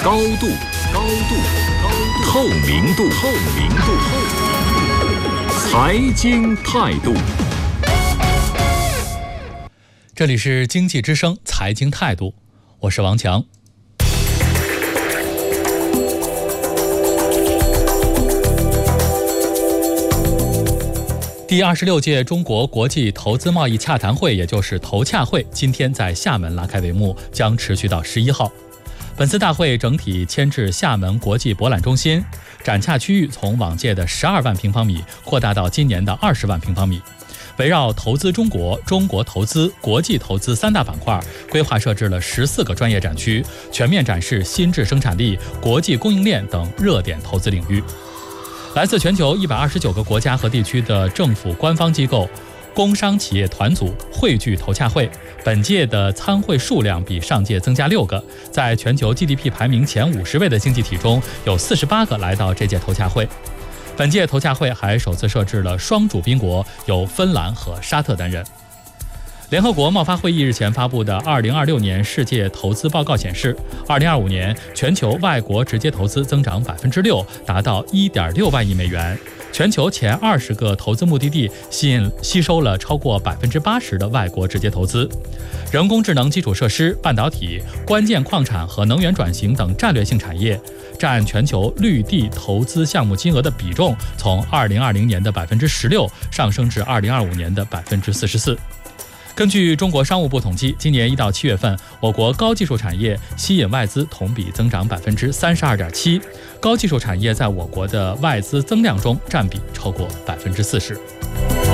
高度，透明度，财经态度。 这里是经济之声财经态度，我是王强。第26届中国国际投资贸易洽谈会，也就是投洽会，今天在厦门拉开帷幕，将持续到11号。本次大会整体迁至厦门国际博览中心，展洽区域从往届的12万平方米扩大到今年的20万平方米。围绕投资中国、中国投资、国际投资3大板块，规划设置了14个专业展区，全面展示新质生产力、国际供应链等热点投资领域。来自全球129个国家和地区的政府官方机构、工商企业团组汇聚投洽会，本届的参会数量比上届增加6个，在全球 GDP 排名前50位的经济体中，有48个来到这届投洽会。本届投洽会还首次设置了双主宾国，由芬兰和沙特担任。联合国贸发会议日前发布的2026年世界投资报告显示，2025年全球外国直接投资增长6%，达到1.6万亿美元。全球前20个投资目的地吸收了超过80%的外国直接投资。人工智能基础设施、半导体、关键矿产和能源转型等战略性产业占全球绿地投资项目金额的比重，从2020年的16%上升至2025年的44%。根据中国商务部统计，今年1到7月份，我国高技术产业吸引外资同比增长32.7%，高技术产业在我国的外资增量中占比超过40%。